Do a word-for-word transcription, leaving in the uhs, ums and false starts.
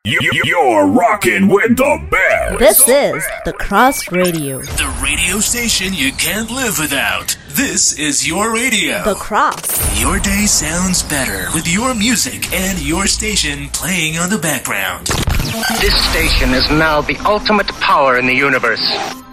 You, you're rocking with the best. This is The Cross Radio. The radio station you can't live without. This is your radio. The Cross. Your day sounds better with your music and your station playing on the background. This station is now the ultimate power in the universe.